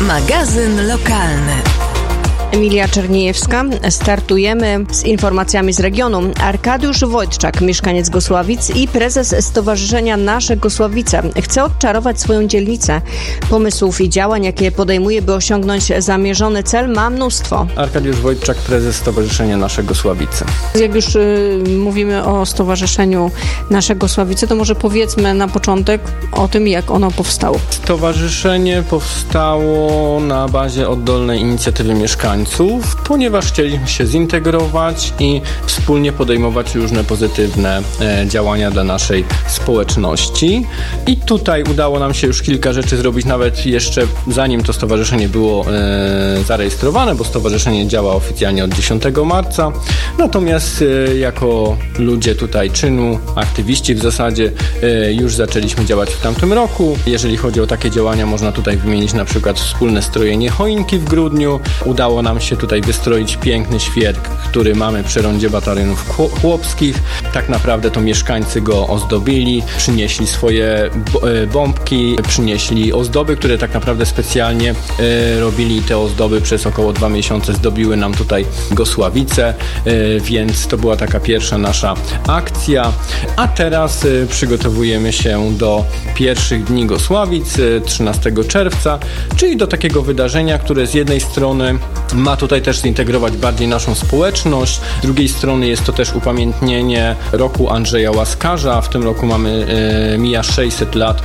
Magazyn lokalny. Emilia Czerniejewska. Startujemy z informacjami z regionu. Arkadiusz Wojtczak, mieszkaniec Gosławic i prezes Stowarzyszenia Nasze Gosławice, chce odczarować swoją dzielnicę. Pomysłów i działań, jakie podejmuje, by osiągnąć zamierzony cel, ma mnóstwo. Arkadiusz Wojtczak, prezes Stowarzyszenia Nasze Gosławice. Jak już mówimy o Stowarzyszeniu Nasze Gosławice, to może powiedzmy na początek o tym, jak ono powstało. Stowarzyszenie powstało na bazie oddolnej inicjatywy mieszkańców, ponieważ chcieliśmy się zintegrować i wspólnie podejmować różne pozytywne działania dla naszej społeczności. I tutaj udało nam się już kilka rzeczy zrobić, nawet jeszcze zanim to stowarzyszenie było zarejestrowane, bo stowarzyszenie działa oficjalnie od 10 marca. Natomiast jako ludzie tutaj czynu, aktywiści w zasadzie, już zaczęliśmy działać w tamtym roku. Jeżeli chodzi o takie działania, można tutaj wymienić na przykład wspólne strojenie choinki w grudniu. Udało nam się tutaj wystroić piękny świerk, który mamy przy rondzie batalionów chłopskich. Tak naprawdę to mieszkańcy go ozdobili, przynieśli swoje bombki, przynieśli ozdoby, które tak naprawdę specjalnie robili. Te ozdoby przez około 2 miesiące zdobiły nam tutaj Gosławice, więc to była taka pierwsza nasza akcja. A teraz przygotowujemy się do pierwszych dni Gosławic 13 czerwca, czyli do takiego wydarzenia, które z jednej strony ma tutaj też zintegrować bardziej naszą społeczność, z drugiej strony jest to też upamiętnienie roku Andrzeja Łaskarza. W tym roku mija 600 lat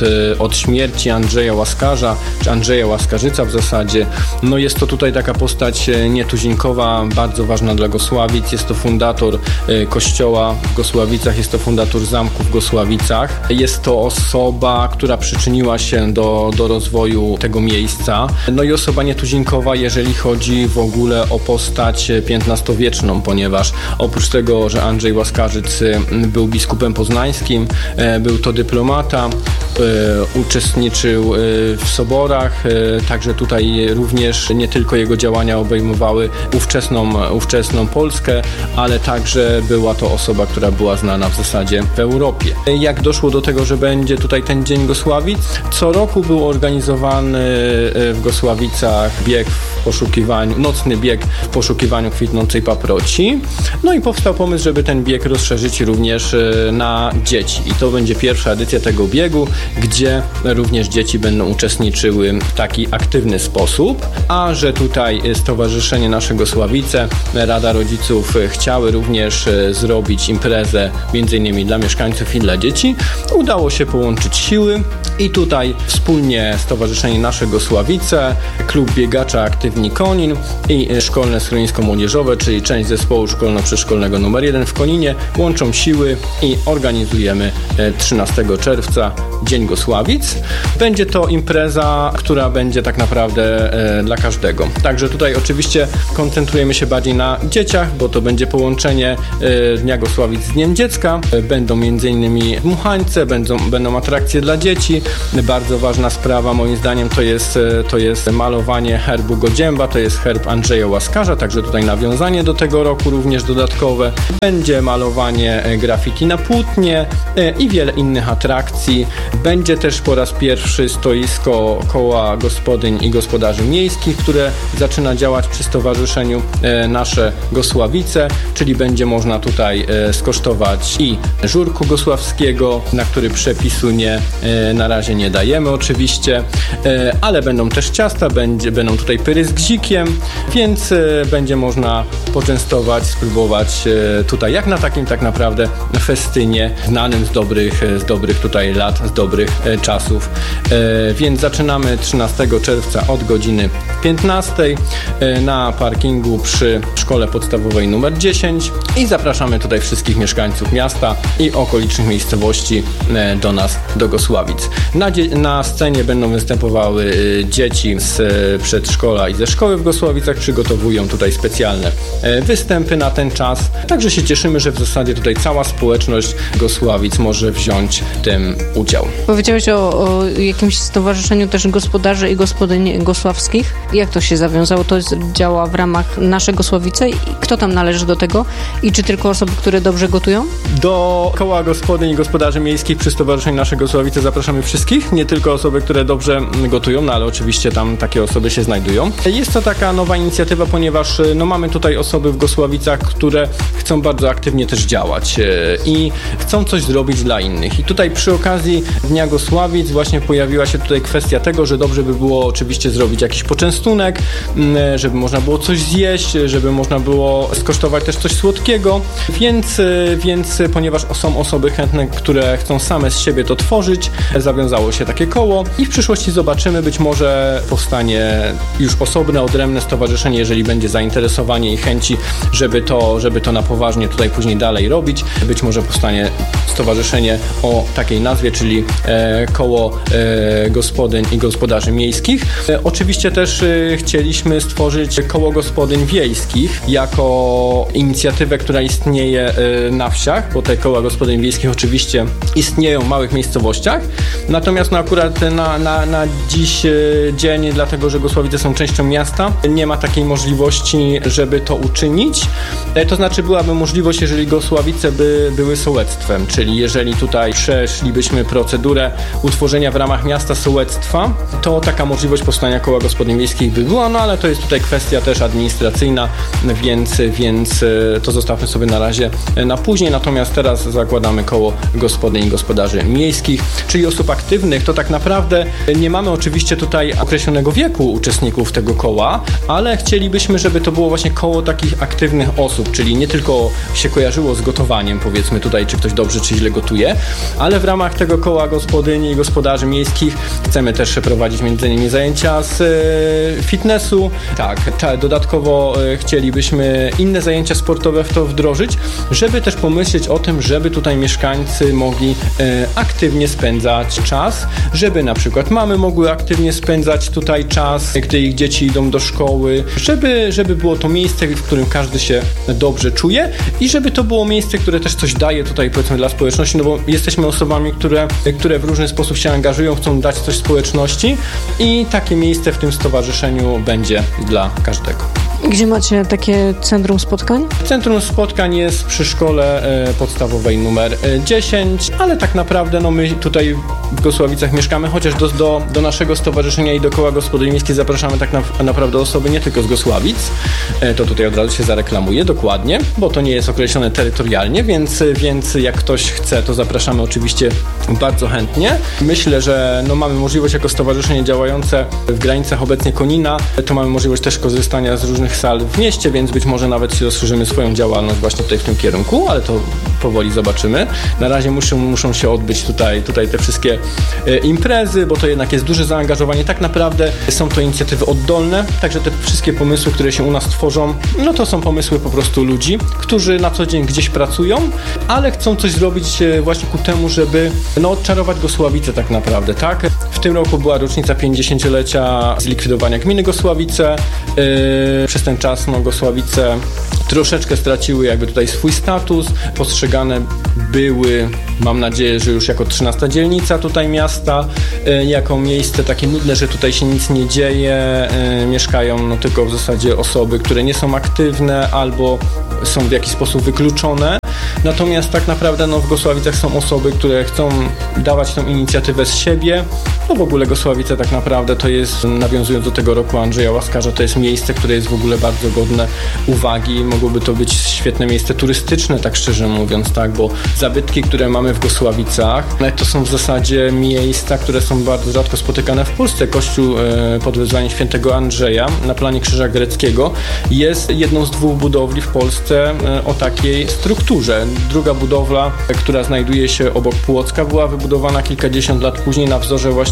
od śmierci Andrzeja Łaskarza, czy Andrzeja Łaskarzyca w zasadzie. No jest to tutaj taka postać nietuzinkowa, bardzo ważna dla Gosławic. Jest to fundator kościoła w Gosławicach, jest to fundator zamku w Gosławicach. Jest to osoba, która przyczyniła się do rozwoju tego miejsca. No i osoba nietuzinkowa, jeżeli chodzi w ogóle o postać XV-wieczną, ponieważ oprócz tego, że Andrzej Łaskarzyc był biskupem poznańskim, był to dyplomata, uczestniczył w soborach, także tutaj również nie tylko jego działania obejmowały ówczesną Polskę, ale także była to osoba, która była znana w zasadzie w Europie. Jak doszło do tego, że będzie tutaj ten Dzień Gosławic? Co roku był organizowany w Gosławicach nocny bieg w poszukiwaniu kwitnącej paproci. No i powstał pomysł, żeby ten bieg rozszerzyć również na dzieci. I to będzie pierwsza edycja tego biegu, gdzie również dzieci będą uczestniczyły w taki aktywny sposób, a że tutaj Stowarzyszenie Nasze Gosławice, Rada Rodziców chciały również zrobić imprezę m.in. dla mieszkańców i dla dzieci, udało się połączyć siły i tutaj wspólnie Stowarzyszenie Nasze Gosławice, Klub Biegacza Aktywni Konin i Szkolne Schronisko Młodzieżowe, czyli część zespołu szkolno-przedszkolnego nr 1 w Koninie, łączą siły i organizujemy 13 czerwca Dzień Gosławic. Będzie to impreza, która będzie tak naprawdę dla każdego. Także tutaj oczywiście koncentrujemy się bardziej na dzieciach, bo to będzie połączenie Dnia Gosławic z Dniem Dziecka. Będą m.in. dmuchańce, będą atrakcje dla dzieci. Bardzo ważna sprawa moim zdaniem to jest malowanie herbu Godzięba, to jest herb Andrzeja Łaskarza, także tutaj nawiązanie do tego roku również dodatkowe. Będzie malowanie graffiti na płótnie i wiele innych atrakcji. Będzie też po raz pierwszy stoisko koła gospodyń i gospodarzy miejskich, które zaczyna działać przy Stowarzyszeniu Nasze Gosławice, czyli będzie można tutaj skosztować i żurku gosławskiego, na który przepisu na razie nie dajemy oczywiście, ale będą też ciasta, będą tutaj pyry z gzikiem, więc będzie można poczęstować, spróbować tutaj jak na takim tak naprawdę festynie znanym z dobrych tutaj lat, z dobrych czasów. Więc zaczynamy 13 czerwca od godziny 15 na parkingu przy Szkole Podstawowej nr 10 i zapraszamy tutaj wszystkich mieszkańców miasta i okolicznych miejscowości do nas, do Gosławic. Na scenie będą występowały dzieci z przedszkola i ze szkoły w Gosławicach. Gosłowicach przygotowują tutaj specjalne występy na ten czas. Także się cieszymy, że w zasadzie tutaj cała społeczność Gosławic może wziąć w tym udział. Powiedziałeś o jakimś stowarzyszeniu też gospodarzy i gospodyń gosławskich. Jak to się zawiązało? To działa w ramach Nasze Gosławice i kto tam należy do tego? I czy tylko osoby, które dobrze gotują? Do koła gospodyń i gospodarzy miejskich przy Stowarzyszeniu Nasze Gosławice zapraszamy wszystkich, nie tylko osoby, które dobrze gotują, no ale oczywiście tam takie osoby się znajdują. Jest to taka nowa inicjatywa, ponieważ mamy tutaj osoby w Gosławicach, które chcą bardzo aktywnie też działać i chcą coś zrobić dla innych. I tutaj przy okazji Dnia Gosławic właśnie pojawiła się tutaj kwestia tego, że dobrze by było oczywiście zrobić jakiś poczęstunek, żeby można było coś zjeść, żeby można było skosztować też coś słodkiego, więc ponieważ są osoby chętne, które chcą same z siebie to tworzyć, zawiązało się takie koło i w przyszłości zobaczymy, być może powstanie już osobne, odrębne stowarzyszenie, jeżeli będzie zainteresowanie i chęci, żeby to na poważnie tutaj później dalej robić. Być może powstanie stowarzyszenie o takiej nazwie, czyli koło gospodyń i gospodarzy miejskich. Oczywiście też chcieliśmy stworzyć koło gospodyń wiejskich jako inicjatywę, która istnieje na wsiach, bo te koła gospodyń wiejskich oczywiście istnieją w małych miejscowościach. Natomiast akurat na dziś dzień, dlatego że Gosławice są częścią miasta, nie ma takiej możliwości, żeby to uczynić. To znaczy byłaby możliwość, jeżeli Gosławice były sołectwem, czyli jeżeli tutaj przeszlibyśmy procedurę utworzenia w ramach miasta sołectwa, to taka możliwość powstania koła gospodyń wiejskich by była, no ale to jest tutaj kwestia też administracyjna, więc to zostawmy sobie na razie na później, natomiast teraz zakładamy koło gospodyń i gospodarzy miejskich, czyli osób aktywnych. To tak naprawdę nie mamy oczywiście tutaj określonego wieku uczestników tego koła, ale chcielibyśmy, żeby to było właśnie koło takich aktywnych osób, czyli nie tylko się kojarzyło z gotowaniem, powiedzmy tutaj, czy ktoś dobrze, czy źle gotuje, ale w ramach tego koła gospodyni i gospodarzy miejskich chcemy też prowadzić między innymi zajęcia z fitnessu. Tak, dodatkowo chcielibyśmy inne zajęcia sportowe w to wdrożyć, żeby też pomyśleć o tym, żeby tutaj mieszkańcy mogli aktywnie spędzać czas, żeby na przykład mamy mogły aktywnie spędzać tutaj czas, gdy ich dzieci idą do szkoły, żeby było to miejsce, w którym każdy się dobrze czuje i żeby to było miejsce, które też coś daje tutaj, powiedzmy, dla społeczności, no bo jesteśmy osobami, które w różny sposób się angażują, chcą dać coś społeczności i takie miejsce w tym stowarzyszeniu będzie dla każdego. Gdzie macie takie centrum spotkań? Centrum spotkań jest przy szkole podstawowej numer 10, ale tak naprawdę my tutaj w Gosławicach mieszkamy, chociaż do naszego stowarzyszenia i do koła gospodyń miejskich zapraszamy tak naprawdę osoby nie tylko z Gosławic. To tutaj od razu się zareklamuje dokładnie, bo to nie jest określone terytorialnie, więc jak ktoś chce, to zapraszamy oczywiście bardzo chętnie. Myślę, że mamy możliwość jako stowarzyszenie działające w granicach obecnie Konina, to mamy możliwość też korzystania z różnych sal w mieście, więc być może nawet się rozszerzymy swoją działalność właśnie tutaj w tym kierunku, ale to powoli zobaczymy. Na razie muszą się odbyć tutaj te wszystkie imprezy, bo to jednak jest duże zaangażowanie. Tak naprawdę są to inicjatywy oddolne, także te wszystkie pomysły, które się u nas tworzą, to są pomysły po prostu ludzi, którzy na co dzień gdzieś pracują, ale chcą coś zrobić właśnie ku temu, żeby odczarować Gosławice tak naprawdę, tak? W tym roku była rocznica 50-lecia zlikwidowania gminy Gosławice. Przez ten czas Gosławice troszeczkę straciły jakby tutaj swój status, postrzegane były, mam nadzieję, że już jako 13 dzielnica tutaj miasta, jako miejsce takie nudne, że tutaj się nic nie dzieje, mieszkają tylko w zasadzie osoby, które nie są aktywne albo są w jakiś sposób wykluczone. Natomiast tak naprawdę w Gosławicach są osoby, które chcą dawać tą inicjatywę z siebie. W ogóle Gosławice tak naprawdę to jest, nawiązując do tego roku Andrzeja Łaskarza, to jest miejsce, które jest w ogóle bardzo godne uwagi. Mogłoby to być świetne miejsce turystyczne, tak szczerze mówiąc, tak, bo zabytki, które mamy w Gosławicach, to są w zasadzie miejsca, które są bardzo rzadko spotykane w Polsce. Kościół pod wezwaniem świętego Andrzeja na planie Krzyża Greckiego jest jedną z 2 budowli w Polsce o takiej strukturze. Druga budowla, która znajduje się obok Płocka, była wybudowana kilkadziesiąt lat później na wzorze właśnie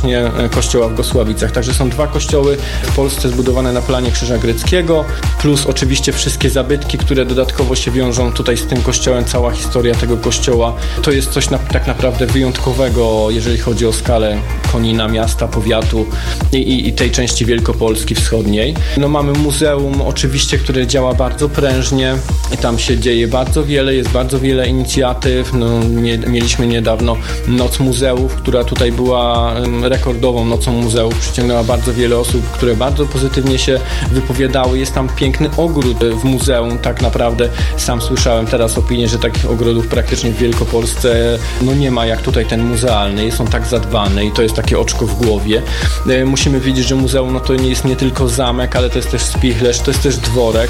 właśnie kościoła w Gosławicach. Także są 2 kościoły w Polsce zbudowane na planie Krzyża Greckiego, plus oczywiście wszystkie zabytki, które dodatkowo się wiążą tutaj z tym kościołem, cała historia tego kościoła. To jest coś tak naprawdę wyjątkowego, jeżeli chodzi o skalę Konina, miasta, powiatu i tej części Wielkopolski wschodniej. No mamy muzeum oczywiście, które działa bardzo prężnie i tam się dzieje bardzo wiele, jest bardzo wiele inicjatyw. No, mieliśmy niedawno Noc Muzeów, która tutaj była rekordową nocą muzeów, przyciągnęła bardzo wiele osób, które bardzo pozytywnie się wypowiadały. Jest tam piękny ogród w muzeum, tak naprawdę sam słyszałem teraz opinię, że takich ogrodów praktycznie w Wielkopolsce nie ma jak tutaj ten muzealny, jest on tak zadbany i to jest takie oczko w głowie. Musimy wiedzieć, że muzeum to nie jest nie tylko zamek, ale to jest też spichlerz, to jest też dworek,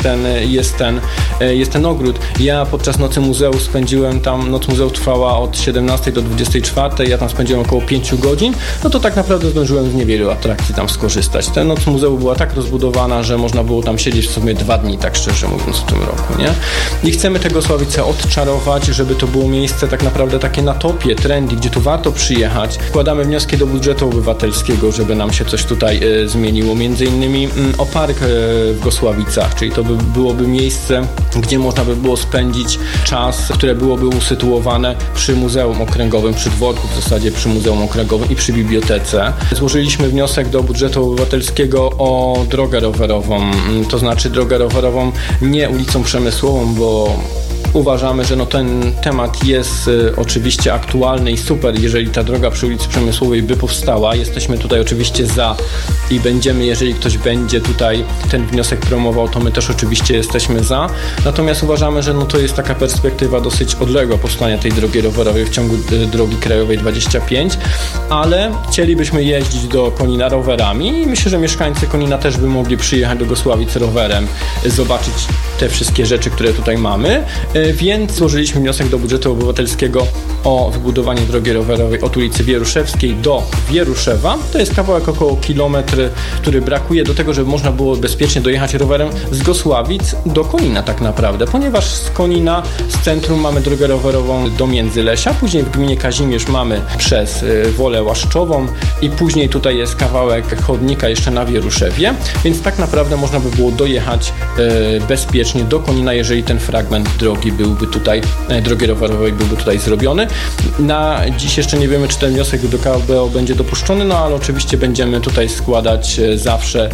jest ten ogród. Ja podczas Nocy Muzeów spędziłem tam, Noc Muzeów trwała od 17 do 24, ja tam spędziłem około 5 godzin, no to tak naprawdę zdążyłem z niewielu atrakcji tam skorzystać. Ta Noc Muzeów była tak rozbudowana, że można było tam siedzieć w sumie 2 dni, tak szczerze mówiąc, w tym roku, nie? I chcemy te Gosławice odczarować, żeby to było miejsce tak naprawdę takie na topie, trendy, gdzie tu warto przyjechać. Wkładamy wnioski do budżetu obywatelskiego, żeby nam się coś tutaj zmieniło. Między innymi o park w Gosławicach, czyli to byłoby miejsce, gdzie można by było spędzić czas, które byłoby usytuowane przy Muzeum Okręgowym, przy dworku w zasadzie, przy Muzeum Okręgowym i przy bibliotece. Złożyliśmy wniosek do budżetu obywatelskiego o drogę rowerową, to znaczy drogę rowerową nie ulicą Przemysłową, bo uważamy, że ten temat jest oczywiście aktualny i super, jeżeli ta droga przy ulicy Przemysłowej by powstała. Jesteśmy tutaj oczywiście za i będziemy, jeżeli ktoś będzie tutaj ten wniosek promował, to my też oczywiście jesteśmy za. Natomiast uważamy, że to jest taka perspektywa dosyć odległa powstania tej drogi rowerowej w ciągu drogi krajowej 25, ale chcielibyśmy jeździć do Konina rowerami i myślę, że mieszkańcy Konina też by mogli przyjechać do Gosławic rowerem, zobaczyć te wszystkie rzeczy, które tutaj mamy. Więc złożyliśmy wniosek do budżetu obywatelskiego o wybudowanie drogi rowerowej od ulicy Wieruszewskiej do Wieruszewa. To jest kawałek około kilometr, który brakuje do tego, żeby można było bezpiecznie dojechać rowerem z Gosławic do Konina tak naprawdę, ponieważ z Konina, z centrum mamy drogę rowerową do Międzylesia, później w gminie Kazimierz mamy przez Wolę Łaszczową i później tutaj jest kawałek chodnika jeszcze na Wieruszewie, więc tak naprawdę można by było dojechać bezpiecznie do Konina, jeżeli ten fragment drogi drogi rowerowej byłby tutaj zrobiony. Na dziś jeszcze nie wiemy, czy ten wniosek do KBO będzie dopuszczony, ale oczywiście będziemy tutaj składać zawsze.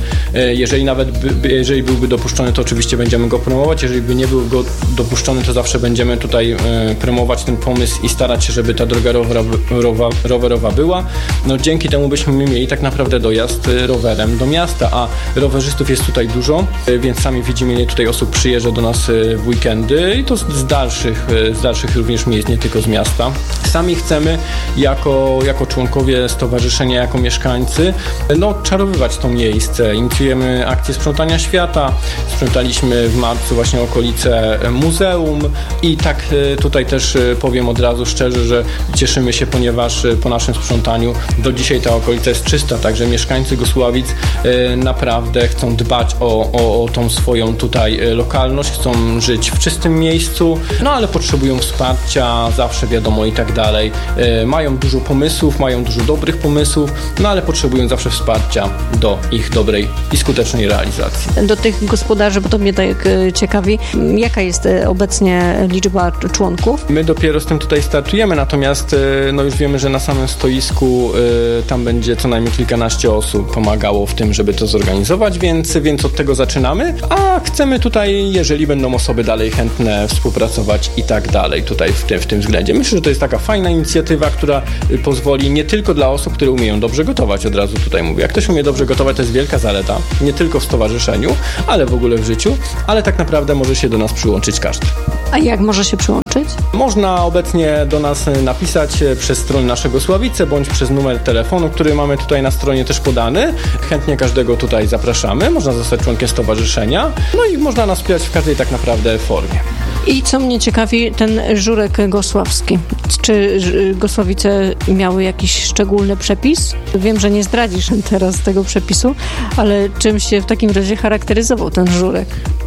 Jeżeli byłby dopuszczony, to oczywiście będziemy go promować. Jeżeli by nie był go dopuszczony, to zawsze będziemy tutaj promować ten pomysł i starać się, żeby ta droga rowerowa była. Dzięki temu byśmy mieli tak naprawdę dojazd rowerem do miasta, a rowerzystów jest tutaj dużo, więc sami widzimy, ile tutaj osób przyjeżdża do nas w weekendy i to z dalszych również miejsc, nie tylko z miasta. Sami chcemy jako członkowie stowarzyszenia, jako mieszkańcy, czarowywać to miejsce. Inicjujemy akcję sprzątania świata. Sprzątaliśmy w marcu właśnie okolice muzeum i tak tutaj też powiem od razu szczerze, że cieszymy się, ponieważ po naszym sprzątaniu do dzisiaj ta okolica jest czysta, także mieszkańcy Gosławic naprawdę chcą dbać o tą swoją tutaj lokalność, chcą żyć w czystym miejscu, ale potrzebują wsparcia, zawsze wiadomo i tak dalej. Mają dużo pomysłów, mają dużo dobrych pomysłów, ale potrzebują zawsze wsparcia do ich dobrej i skutecznej realizacji. Do tych gospodarzy, bo to mnie tak ciekawi, jaka jest obecnie liczba członków? My dopiero z tym tutaj startujemy, natomiast już wiemy, że na samym stoisku tam będzie co najmniej kilkanaście osób pomagało w tym, żeby to zorganizować, więc od tego zaczynamy, a chcemy tutaj, jeżeli będą osoby dalej chętne współpracować i tak dalej tutaj w tym względzie. Myślę, że to jest taka fajna inicjatywa, która pozwoli nie tylko dla osób, które umieją dobrze gotować, od razu tutaj mówię. Jak ktoś umie dobrze gotować, to jest wielka zaleta, nie tylko w stowarzyszeniu, ale w ogóle w życiu, ale tak naprawdę może się do nas przyłączyć każdy. A jak może się przyłączyć? Można obecnie do nas napisać przez stronę naszego Gosławice, bądź przez numer telefonu, który mamy tutaj na stronie też podany. Chętnie każdego tutaj zapraszamy. Można zostać członkiem stowarzyszenia, i można nas wspierać w każdej tak naprawdę formie. I co mnie ciekawi, ten żurek gosławski. Czy Gosławice miały jakiś szczególny przepis? Wiem, że nie zdradzisz teraz tego przepisu, ale czym się w takim razie charakteryzował ten żurek?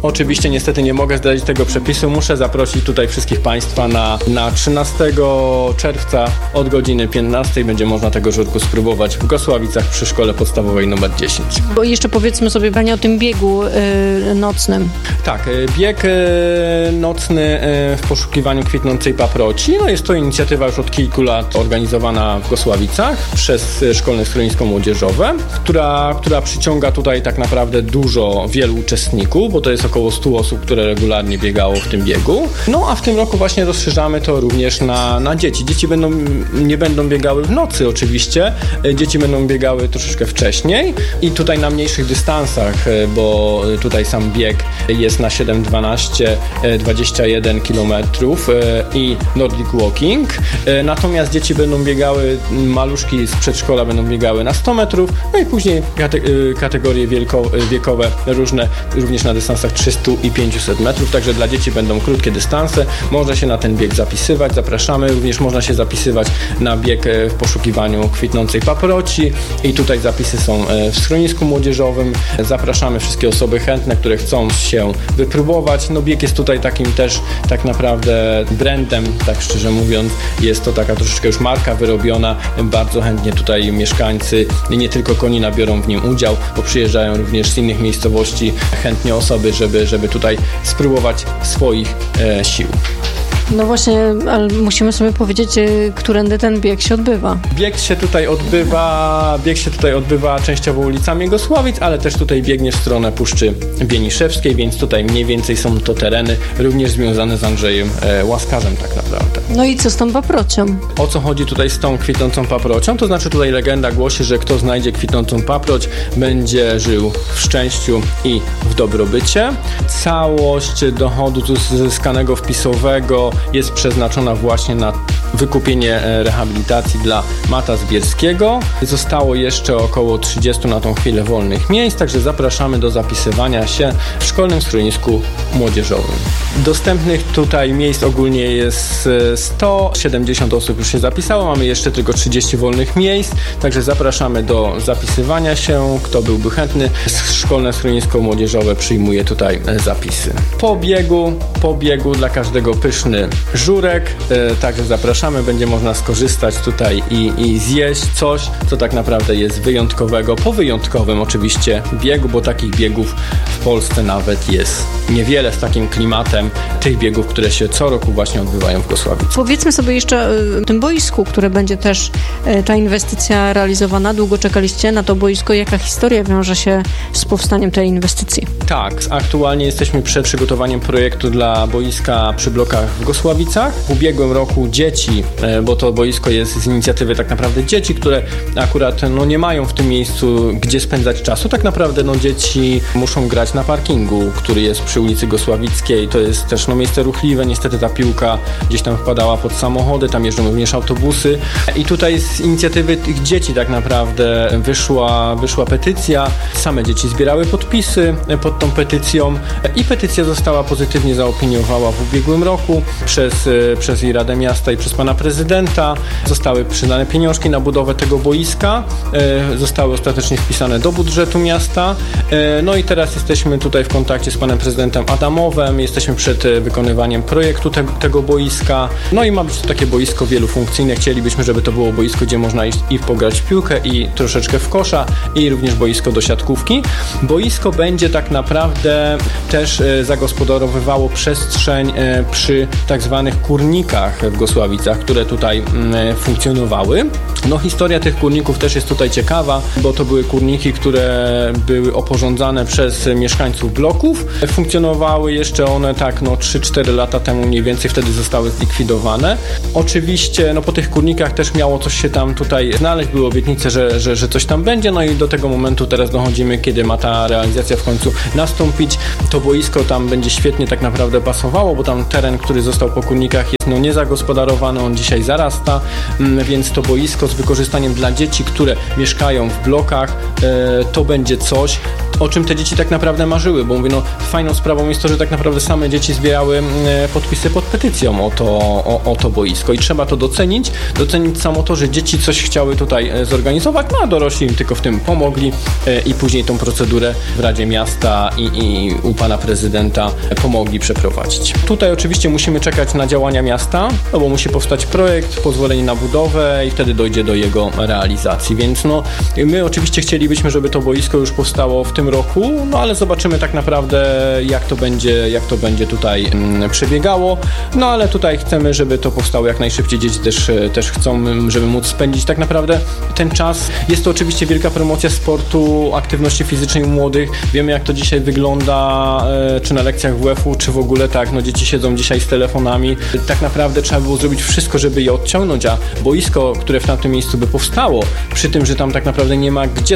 Oczywiście niestety nie mogę zdradzić tego przepisu, muszę zaprosić tutaj wszystkich Państwa na 13 czerwca od godziny 15 będzie można tego żurku spróbować w Gosławicach przy szkole podstawowej nr 10. Bo jeszcze powiedzmy sobie, Panie, o tym biegu nocnym. Tak, bieg nocny w poszukiwaniu kwitnącej paproci. No jest to inicjatywa już od kilku lat organizowana w Gosławicach przez Szkolne Schronisko Młodzieżowe, która przyciąga tutaj tak naprawdę wielu uczestników, bo to jest około 100 osób, które regularnie biegało w tym biegu. No a w tym roku właśnie rozszerzamy to również na dzieci. Dzieci nie będą biegały w nocy oczywiście, dzieci będą biegały troszeczkę wcześniej i tutaj na mniejszych dystansach, bo tutaj sam bieg jest na 7, 12, 21 km i Nordic Walking. Natomiast dzieci będą biegały, maluszki z przedszkola będą biegały na 100 metrów, no i później kategorie wiekowe różne, również na dystansach 300 i 500 metrów, także dla dzieci będą krótkie dystanse. Można się na ten bieg zapisywać, zapraszamy. Również można się zapisywać na bieg w poszukiwaniu kwitnącej paproci i tutaj zapisy są w schronisku młodzieżowym. Zapraszamy wszystkie osoby chętne, które chcą się wypróbować. No bieg jest tutaj takim też tak naprawdę brandem, tak szczerze mówiąc. Jest to taka troszeczkę już marka wyrobiona. Bardzo chętnie tutaj mieszkańcy nie tylko Konina biorą w nim udział, bo przyjeżdżają również z innych miejscowości chętnie osoby, żeby tutaj spróbować swoich sił. No właśnie, ale musimy sobie powiedzieć, którędy ten bieg się odbywa. Bieg się tutaj odbywa częściowo ulicami Gosławic, ale też tutaj biegnie w stronę Puszczy Bieniszewskiej, więc tutaj mniej więcej są to tereny również związane z Andrzejem Łaskarzem tak naprawdę. No i co z tą paprocią? O co chodzi tutaj z tą kwitnącą paprocią? To znaczy tutaj legenda głosi, że kto znajdzie kwitnącą paproć, będzie żył w szczęściu i w dobrobycie. Całość dochodu uzyskanego wpisowego jest przeznaczona właśnie na wykupienie rehabilitacji dla Mata Zbierskiego. Zostało jeszcze około 30 na tą chwilę wolnych miejsc, także zapraszamy do zapisywania się w Szkolnym Schronisku Młodzieżowym. Dostępnych tutaj miejsc ogólnie jest 170 osób już się zapisało, mamy jeszcze tylko 30 wolnych miejsc, także zapraszamy do zapisywania się, kto byłby chętny. Szkolne Schronisko Młodzieżowe przyjmuje tutaj zapisy. Po biegu dla każdego pyszny żurek, także zapraszamy, będzie można skorzystać tutaj i zjeść coś, co tak naprawdę jest wyjątkowego, po wyjątkowym oczywiście biegu, bo takich biegów w Polsce nawet jest niewiele z takim klimatem tych biegów, które się co roku właśnie odbywają w Gosławicach. Powiedzmy sobie jeszcze o tym boisku, które będzie też ta inwestycja realizowana. Długo czekaliście na to boisko. Jaka historia wiąże się z powstaniem tej inwestycji? Tak, aktualnie jesteśmy przed przygotowaniem projektu dla boiska przy blokach w Gosławicach. W ubiegłym roku dzieci, bo to boisko jest z inicjatywy tak naprawdę dzieci, które akurat nie mają w tym miejscu gdzie spędzać czasu. Tak naprawdę dzieci muszą grać na parkingu, który jest przy ulicy Gosławickiej. To jest też miejsce ruchliwe. Niestety ta piłka gdzieś tam wpadała pod samochody, tam jeżdżą również autobusy. I tutaj z inicjatywy tych dzieci tak naprawdę wyszła petycja. Same dzieci zbierały podpisy pod tą petycją i petycja została pozytywnie zaopiniowana w ubiegłym roku przez i Radę Miasta i przez pana prezydenta. Zostały przyznane pieniążki na budowę tego boiska. Zostały ostatecznie wpisane do budżetu miasta. No i teraz jesteśmy tutaj w kontakcie z panem prezydentem Adamowem. Jesteśmy przed wykonywaniem projektu tego boiska. No i ma być to takie boisko wielofunkcyjne. Chcielibyśmy, żeby to było boisko, gdzie można iść i pograć w piłkę i troszeczkę w kosza i również boisko do siatkówki. Boisko będzie tak naprawdę też zagospodarowywało przestrzeń przy tak zwanych kurnikach w Gosławicach, które tutaj funkcjonowały. No historia tych kurników też jest tutaj ciekawa, bo to były kurniki, które były oporządzane przez mieszkańców bloków. Funkcjonowały jeszcze one tak 3-4 lata temu mniej więcej, wtedy zostały zlikwidowane. Oczywiście po tych kurnikach też miało coś się tam tutaj znaleźć, były obietnice, że coś tam będzie, no i do tego momentu teraz dochodzimy, kiedy ma ta realizacja w końcu nastąpić. To boisko tam będzie świetnie tak naprawdę pasowało, bo tam teren, który został powstał po Kurnikach, jest niezagospodarowany, on dzisiaj zarasta, więc to boisko z wykorzystaniem dla dzieci, które mieszkają w blokach, to będzie coś, o czym te dzieci tak naprawdę marzyły, bo mówię, fajną sprawą jest to, że tak naprawdę same dzieci zbierały podpisy pod petycją o to boisko i trzeba to docenić samo to, że dzieci coś chciały tutaj zorganizować, a dorośli im tylko w tym pomogli i później tą procedurę w Radzie Miasta i u pana prezydenta pomogli przeprowadzić. Tutaj oczywiście musimy czekać na działania miasta, bo musi powstać projekt, pozwolenie na budowę i wtedy dojdzie do jego realizacji, więc my oczywiście chcielibyśmy, żeby to boisko już powstało w tym roku, ale zobaczymy tak naprawdę jak to będzie tutaj przebiegało, ale tutaj chcemy, żeby to powstało jak najszybciej, dzieci też chcą, żeby móc spędzić tak naprawdę ten czas. Jest to oczywiście wielka promocja sportu, aktywności fizycznej u młodych, wiemy jak to dzisiaj wygląda, czy na lekcjach WF-u, czy w ogóle tak, dzieci siedzą dzisiaj z telefonami, tak naprawdę trzeba było zrobić wszystko, żeby je odciągnąć, a boisko, które w tamtym miejscu by powstało, przy tym, że tam tak naprawdę nie ma gdzie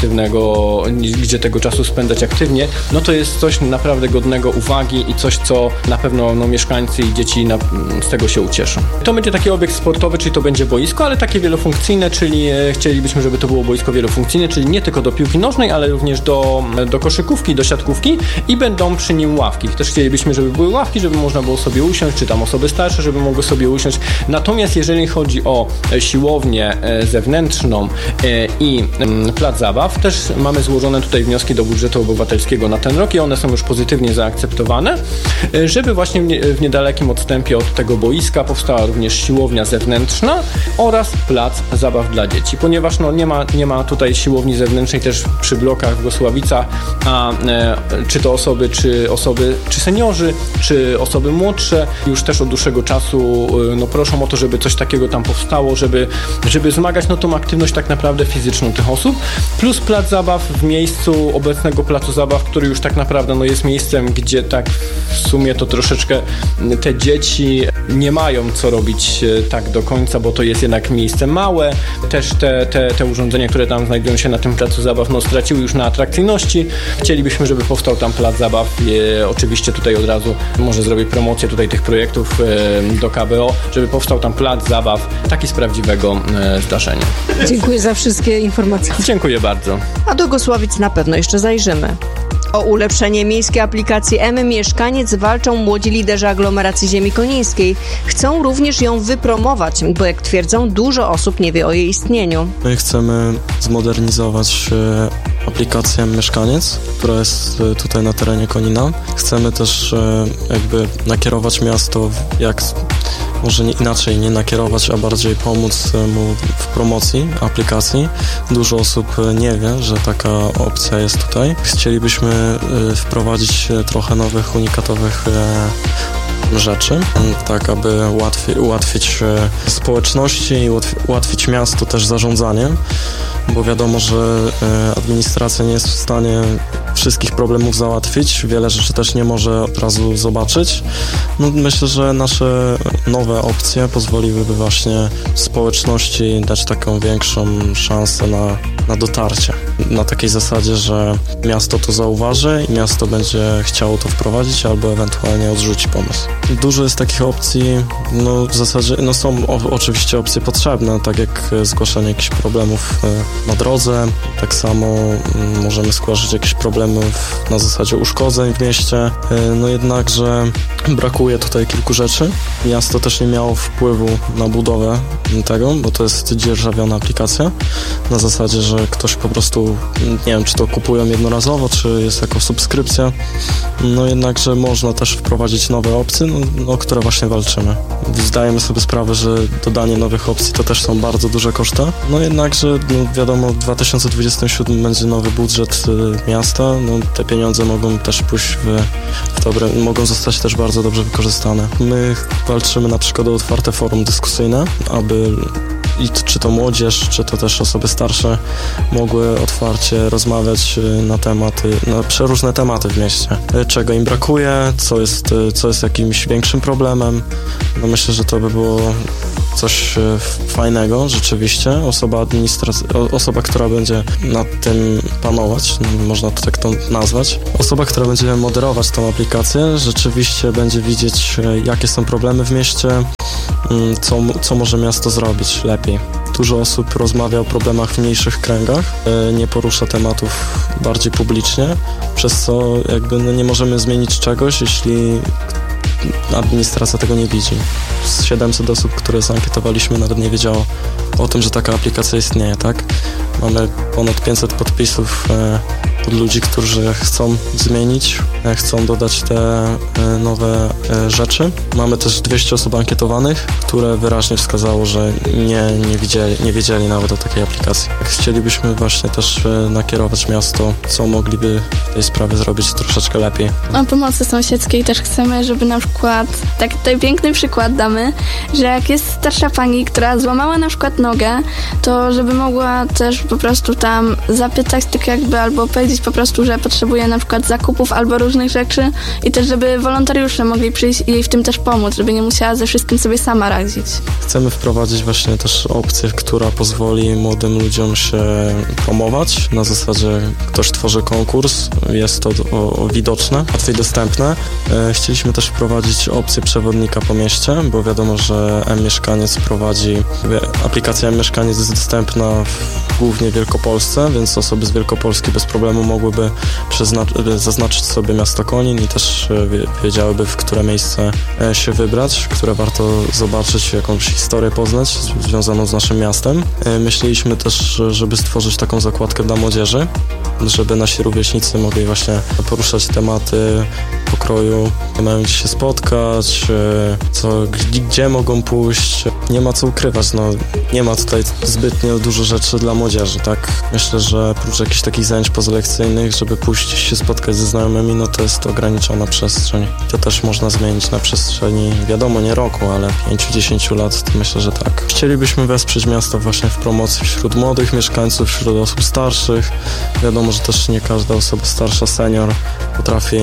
tego czasu spędzać aktywnie, to jest coś naprawdę godnego uwagi i coś, co na pewno mieszkańcy i dzieci z tego się ucieszą. To będzie taki obiekt sportowy, czyli to będzie boisko, ale takie wielofunkcyjne, czyli chcielibyśmy, żeby to było boisko wielofunkcyjne, czyli nie tylko do piłki nożnej, ale również do koszykówki, do siatkówki i będą przy nim ławki. Też chcielibyśmy, żeby były ławki, żeby można było sobie usiąść, czy tam osoby starsze, żeby mogły sobie usiąść. Natomiast jeżeli chodzi o siłownię zewnętrzną i plac zabaw, też mamy złożone tutaj wnioski do budżetu obywatelskiego na ten rok i one są już pozytywnie zaakceptowane, żeby właśnie w niedalekim odstępie od tego boiska powstała również siłownia zewnętrzna oraz plac zabaw dla dzieci, ponieważ nie ma tutaj siłowni zewnętrznej też przy blokach w Gosławicach, a czy to osoby, czy seniorzy, czy osoby młodsze już też od dłuższego czasu proszą o to, żeby coś takiego tam powstało, żeby wzmagać tą aktywność tak naprawdę fizyczną tych osób, plus plac zabaw w miejscu obecnego placu zabaw, który już tak naprawdę jest miejscem, gdzie tak w sumie to troszeczkę te dzieci nie mają co robić tak do końca, bo to jest jednak miejsce małe. Też te urządzenia, które tam znajdują się na tym placu zabaw, straciły już na atrakcyjności. Chcielibyśmy, żeby powstał tam plac zabaw. Oczywiście tutaj od razu może zrobię promocję tutaj tych projektów do KBO, żeby powstał tam plac zabaw taki z prawdziwego zdarzenia. Dziękuję za wszystkie informacje. Dziękuję bardzo. A do Gosławic na pewno jeszcze zajrzymy. O ulepszenie miejskiej aplikacji M-Mieszkaniec walczą młodzi liderzy aglomeracji ziemi konińskiej. Chcą również ją wypromować, bo jak twierdzą, dużo osób nie wie o jej istnieniu. My chcemy zmodernizować aplikację Mieszkaniec, która jest tutaj na terenie Konina. Chcemy też nakierować miasto, może nie nakierować, a bardziej pomóc mu w promocji aplikacji. Dużo osób nie wie, że taka opcja jest tutaj. Chcielibyśmy wprowadzić trochę nowych, unikatowych rzeczy, tak aby ułatwić społeczności i ułatwić miastu też zarządzanie, bo wiadomo, że administracja nie jest w stanie wszystkich problemów załatwić, wiele rzeczy też nie może od razu zobaczyć. Myślę, że nasze nowe opcje pozwoliłyby właśnie społeczności dać taką większą szansę na dotarcie. Na takiej zasadzie, że miasto to zauważy i miasto będzie chciało to wprowadzić albo ewentualnie odrzuci pomysł. Dużo jest takich opcji, w zasadzie są oczywiście opcje potrzebne, tak jak zgłaszanie jakichś problemów na drodze, tak samo możemy zgłaszać jakieś problemy na zasadzie uszkodzeń w mieście, jednakże brakuje tutaj kilku rzeczy. Miasto też nie miało wpływu na budowę tego, bo to jest dzierżawiona aplikacja, na zasadzie, że ktoś po prostu, nie wiem, czy to kupują jednorazowo, czy jest jako subskrypcja, jednakże można też wprowadzić nowe opcje, o które właśnie walczymy. Zdajemy sobie sprawę, że dodanie nowych opcji to też są bardzo duże koszty, jednakże wiadomo, w 2027 będzie nowy budżet miasta, te pieniądze mogą też pójść mogą zostać też bardzo dobrze wykorzystane. My walczymy na przykład o otwarte forum dyskusyjne, aby czy to młodzież, czy to też osoby starsze mogły otwarcie rozmawiać na przeróżne tematy w mieście. Czego im brakuje, co jest jakimś większym problemem. Myślę, że to by było coś fajnego rzeczywiście. Osoba, która będzie nad tym panować, można to tak to nazwać. Osoba, która będzie moderować tą aplikację, rzeczywiście będzie widzieć, jakie są problemy w mieście, co może miasto zrobić lepiej. Dużo osób rozmawia o problemach w mniejszych kręgach, nie porusza tematów bardziej publicznie, przez co jakby nie możemy zmienić czegoś, jeśli administracja tego nie widzi. Z 700 osób, które zankietowaliśmy, nawet nie wiedziało o tym, że taka aplikacja istnieje, tak? Mamy ponad 500 podpisów od ludzi, którzy chcą zmienić, chcą dodać te nowe rzeczy. Mamy też 200 osób ankietowanych, które wyraźnie wskazało, że nie wiedzieli nawet o takiej aplikacji. Chcielibyśmy właśnie też nakierować miasto, co mogliby w tej sprawie zrobić troszeczkę lepiej. O pomocy sąsiedzkiej też chcemy, żeby na przykład, tak tutaj piękny przykład damy, że jak jest starsza pani, która złamała na przykład nogę, to żeby mogła też po prostu tam zapytać tak jakby, albo powiedzieć po prostu, że potrzebuje na przykład zakupów albo różnych rzeczy i też żeby wolontariusze mogli przyjść i jej w tym też pomóc, żeby nie musiała ze wszystkim sobie sama radzić. Chcemy wprowadzić właśnie też opcję, która pozwoli młodym ludziom się promować. Na zasadzie ktoś tworzy konkurs, jest to widoczne, łatwiej dostępne. Chcieliśmy też wprowadzić opcję przewodnika po mieście, bo wiadomo, że M-Mieszkaniec prowadzi, aplikacja M-Mieszkaniec jest dostępna głównie w Wielkopolsce, więc osoby z Wielkopolski bez problemu mogłyby zaznaczyć sobie miasto Konin i też wiedziałyby, w które miejsce się wybrać, które warto zobaczyć, jakąś historię poznać związaną z naszym miastem. Myśleliśmy też, żeby stworzyć taką zakładkę dla młodzieży, żeby nasi rówieśnicy mogli właśnie poruszać tematy pokroju, mają gdzie się spotkać, gdzie mogą pójść. Nie ma co ukrywać, nie ma tutaj zbytnio dużo rzeczy dla młodzieży, tak? Myślę, że oprócz jakichś takich zajęć pozalekcyjnych, żeby pójść się spotkać ze znajomymi, to jest ograniczona przestrzeń. To też można zmienić na przestrzeni, wiadomo, nie roku, ale 5-10 lat, to myślę, że tak. Chcielibyśmy wesprzeć miasto właśnie w promocji wśród młodych mieszkańców, wśród osób starszych. Wiadomo, że też nie każda osoba starsza, senior potrafi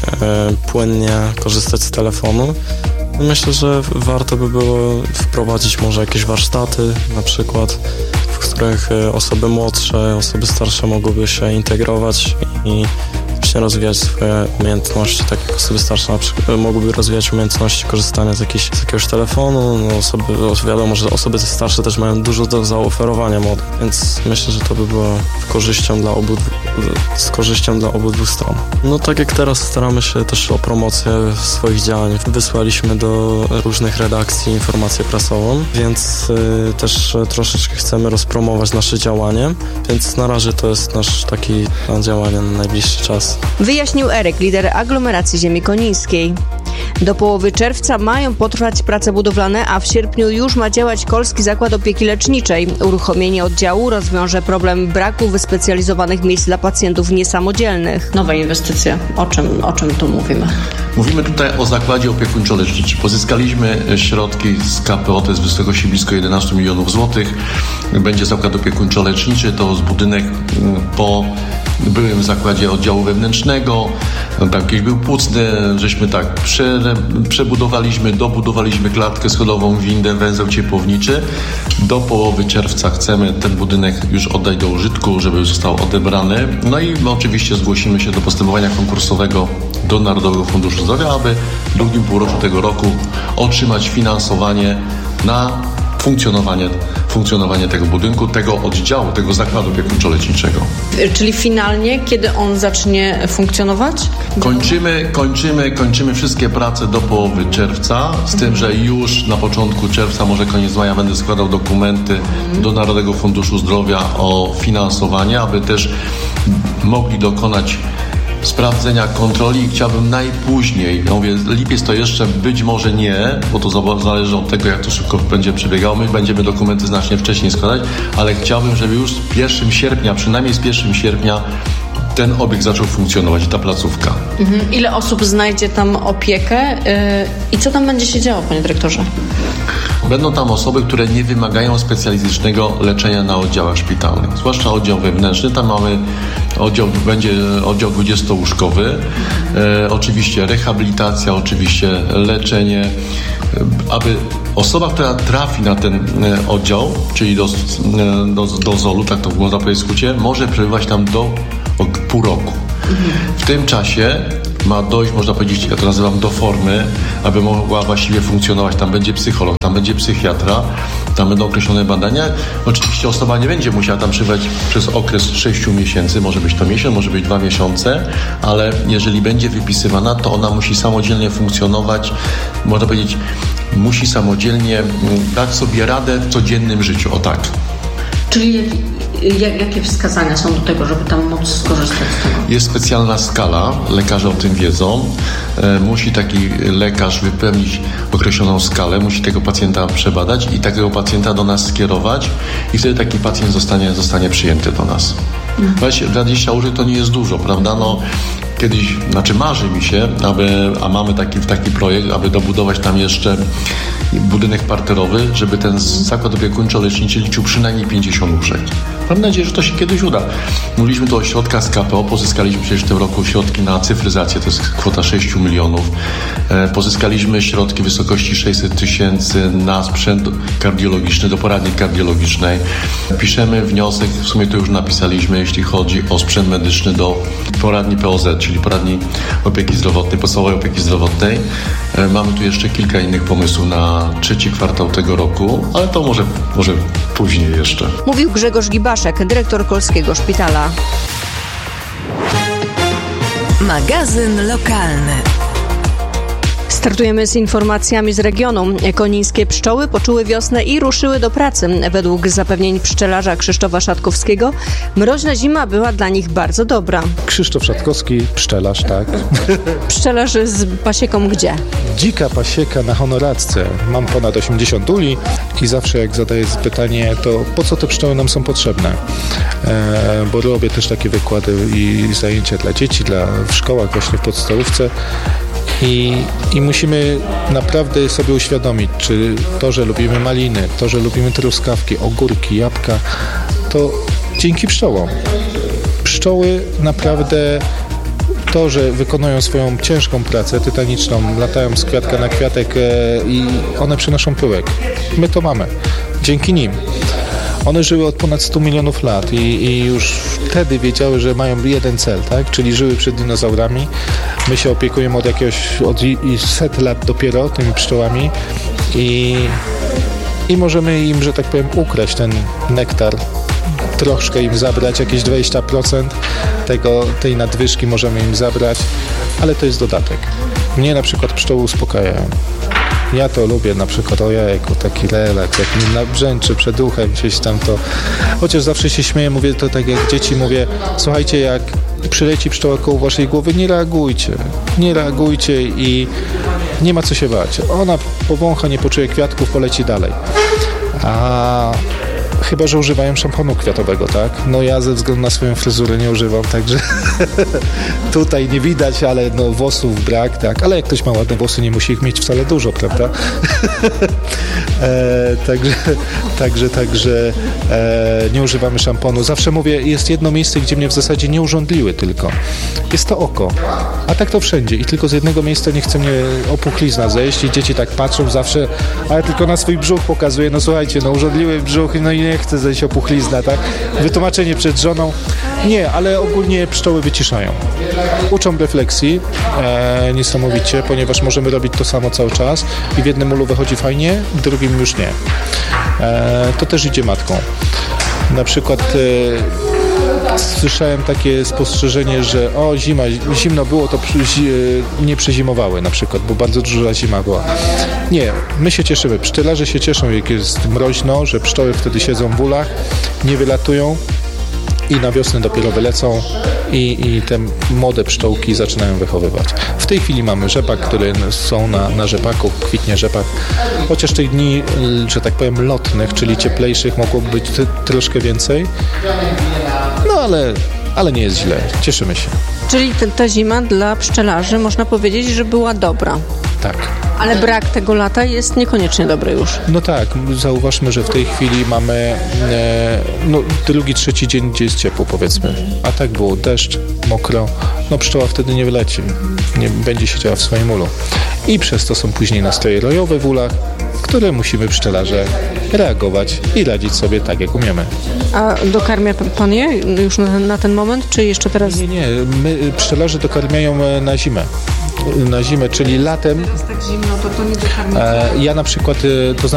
płynnie korzystać z telefonu. Myślę, że warto by było wprowadzić może jakieś warsztaty na przykład, w których osoby młodsze, osoby starsze mogłyby się integrować i właśnie rozwijać swoje umiejętności, tak jak osoby starsze na przykład mogłyby rozwijać umiejętności korzystania z jakiegoś telefonu. Wiadomo, że osoby starsze też mają dużo do zaoferowania młodych, więc myślę, że to by było z korzyścią dla obydwu stron. Tak jak teraz staramy się też o promocję swoich działań. Wysłaliśmy do różnych redakcji informację prasową, więc też troszeczkę chcemy rozpromować nasze działanie, więc na razie to jest nasz taki plan działania na najbliższy czas. Wyjaśnił Eryk, lider aglomeracji ziemi konińskiej. Do połowy czerwca mają potrwać prace budowlane, a w sierpniu już ma działać Kolski Zakład Opieki Leczniczej. Uruchomienie oddziału rozwiąże problem braku wyspecjalizowanych miejsc dla pacjentów niesamodzielnych. Nowe inwestycje. O czym tu mówimy? Mówimy tutaj o Zakładzie Opiekuńczo-Leczniczym. Pozyskaliśmy środki z KPO, to jest w wysokości blisko 11 milionów złotych. Będzie Zakład Opiekuńczo-Leczniczy, to jest budynek po byłym zakładzie oddziału wewnętrznego, tam kiedyś był płucny, żeśmy tak dobudowaliśmy klatkę schodową, windę, węzeł ciepłowniczy. Do połowy czerwca chcemy ten budynek już oddać do użytku, żeby został odebrany. I oczywiście zgłosimy się do postępowania konkursowego do Narodowego Funduszu Zdrowia, aby w drugim półroczu tego roku otrzymać finansowanie na funkcjonowanie tego budynku, tego oddziału, tego zakładu opiekuńczo-leczniczego. Czyli finalnie, kiedy on zacznie funkcjonować? Kończymy wszystkie prace do połowy czerwca, z tym, że już na początku czerwca, może koniec maja, będę składał dokumenty do Narodowego Funduszu Zdrowia o finansowanie, aby też mogli dokonać sprawdzenia kontroli i chciałbym najpóźniej, lipiec to jeszcze być może nie, bo to zależy od tego, jak to szybko będzie przebiegało. My będziemy dokumenty znacznie wcześniej składać, ale chciałbym, żeby już z 1 sierpnia, przynajmniej z 1 sierpnia ten obiekt zaczął funkcjonować, ta placówka. Ile osób znajdzie tam opiekę i co tam będzie się działo, panie dyrektorze? Będą tam osoby, które nie wymagają specjalistycznego leczenia na oddziałach szpitalnych, zwłaszcza oddział wewnętrzny. Tam mamy będzie oddział 20-łóżkowy, oczywiście rehabilitacja, oczywiście leczenie, aby osoba, która trafi na ten oddział, czyli do ZOL-u, tak to można powiedzieć w skrócie, może przebywać tam do pół roku. W tym czasie ma dojść, można powiedzieć, ja to nazywam, do formy, aby mogła właściwie funkcjonować. Tam będzie psycholog, tam będzie psychiatra, tam będą określone badania. Oczywiście osoba nie będzie musiała tam przebywać przez okres 6 miesięcy, może być to miesiąc, może być 2 miesiące, ale jeżeli będzie wypisywana, to ona musi samodzielnie funkcjonować, można powiedzieć, musi samodzielnie dać sobie radę w codziennym życiu, o tak. Czyli jakie wskazania są do tego, żeby tam móc skorzystać z tego? Jest specjalna skala, lekarze o tym wiedzą. Musi taki lekarz wypełnić określoną skalę, musi tego pacjenta przebadać i takiego pacjenta do nas skierować i wtedy taki pacjent zostanie przyjęty do nas. 20 łóżek to nie jest dużo, prawda? Kiedyś, marzy mi się, a mamy taki projekt, aby dobudować tam jeszcze budynek parterowy, żeby ten zakład opiekuńczo-leczniczy liczył przynajmniej 50 łóżek. Mam nadzieję, że to się kiedyś uda. Mówiliśmy tu o środkach z KPO, pozyskaliśmy przecież w tym roku środki na cyfryzację, to jest kwota 6 milionów. Pozyskaliśmy środki w wysokości 600 000 na sprzęt kardiologiczny, do poradni kardiologicznej. Piszemy wniosek, w sumie to już napisaliśmy, jeśli chodzi o sprzęt medyczny do poradni POZ, czyli poradni opieki zdrowotnej, podstawowej opieki zdrowotnej. Mamy tu jeszcze kilka innych pomysłów na trzeci kwartał tego roku, ale to może później jeszcze. Mówił Grzegorz Gibaszek, dyrektor Kolskiego Szpitala. Magazyn lokalny. Startujemy z informacjami z regionu. Konińskie pszczoły poczuły wiosnę i ruszyły do pracy. Według zapewnień pszczelarza Krzysztofa Szatkowskiego mroźna zima była dla nich bardzo dobra. Krzysztof Szatkowski, pszczelarz, tak. Pszczelarz z pasieką gdzie? Dzika pasieka na Honoracce. Mam ponad 80 uli i zawsze jak zadaję pytanie, to po co te pszczoły nam są potrzebne? Bo robię też takie wykłady i zajęcia dla dzieci, w szkołach, właśnie w podstawówce. I musimy naprawdę sobie uświadomić, czy to, że lubimy maliny, to, że lubimy truskawki, ogórki, jabłka, to dzięki pszczołom. Pszczoły naprawdę to, że wykonują swoją ciężką pracę tytaniczną, latają z kwiatka na kwiatek i one przynoszą pyłek. My to mamy. Dzięki nim. One żyły od ponad 100 milionów lat i już wtedy wiedziały, że mają jeden cel, tak? Czyli żyły przed dinozaurami. My się opiekujemy od 100 lat dopiero tymi pszczołami i możemy im, że tak powiem, ukraść ten nektar, troszkę im zabrać, jakieś 20% tej nadwyżki możemy im zabrać, ale to jest dodatek. Mnie na przykład pszczoły uspokajają. Ja to lubię, na przykład, ojejku, taki relaks, jak mi nabrzęczy przed uchem gdzieś tam to. Chociaż zawsze się śmieję, mówię to tak jak dzieci, mówię, słuchajcie, jak przyleci pszczoła koło waszej głowy, nie reagujcie i nie ma co się bać. Ona powącha, nie poczuje kwiatków, poleci dalej. Chyba że używają szamponu kwiatowego, tak? No ja ze względu na swoją fryzurę nie używam, także tutaj nie widać, ale włosów brak, tak? Ale jak ktoś ma ładne włosy, nie musi ich mieć wcale dużo, prawda? Także nie używamy szamponu. Zawsze mówię, jest jedno miejsce, gdzie mnie w zasadzie nie urządliły tylko. Jest to oko. A tak to wszędzie. I tylko z jednego miejsca nie chce mnie opuchlizna zejść i dzieci tak patrzą zawsze, ale tylko na swój brzuch pokazuje, słuchajcie, urządliły brzuch, i nie chce zejść opuchlizna, tak? Wytłumaczenie przed żoną. Nie, ale ogólnie pszczoły wyciszają. Uczą refleksji niesamowicie, ponieważ możemy robić to samo cały czas i w jednym ulu wychodzi fajnie, w drugim już nie. To też idzie matką. Na przykład słyszałem takie spostrzeżenie, że zimno było, to nie przezimowały na przykład, bo bardzo duża zima była. Nie, my się cieszymy, pszczelarze się cieszą, jak jest mroźno, że pszczoły wtedy siedzą w ulach, nie wylatują i na wiosnę dopiero wylecą i te młode pszczółki zaczynają wychowywać. W tej chwili mamy rzepak, które są na rzepaku, kwitnie rzepak, chociaż tych dni, że tak powiem, lotnych, czyli cieplejszych mogłoby być troszkę więcej, ale nie jest źle, cieszymy się. Czyli ta zima dla pszczelarzy można powiedzieć, że była dobra. Tak. Ale brak tego lata jest niekoniecznie dobry już. No tak, zauważmy, że w tej chwili mamy drugi, trzeci dzień, gdzie jest ciepło, powiedzmy. A tak było deszcz, mokro, pszczoła wtedy nie wyleci, nie będzie siedziała w swoim ulu. I przez to są później nastroje rojowe w ulach które musimy pszczelarze reagować i radzić sobie tak, jak umiemy. A dokarmia pan je już na ten moment, czy jeszcze teraz? Nie, my pszczelarze dokarmiają na zimę. Na zimę, czyli latem. Jest tak zimno, to nie dokarmia. Ja na przykład, to